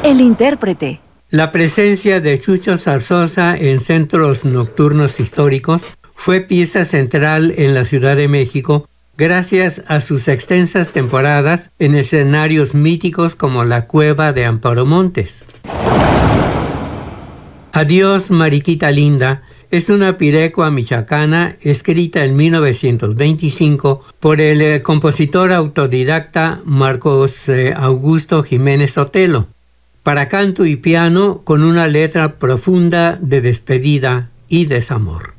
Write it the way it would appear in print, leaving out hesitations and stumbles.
El intérprete. La presencia de Chucho Zarzosa en centros nocturnos históricos fue pieza central en la Ciudad de México gracias a sus extensas temporadas en escenarios míticos como la Cueva de Amparo Montes. Adiós, Mariquita Linda es una pirecua michoacana escrita en 1925 por el compositor autodidacta Marcos Augusto Jiménez Sotelo, para canto y piano con una letra profunda de despedida y desamor.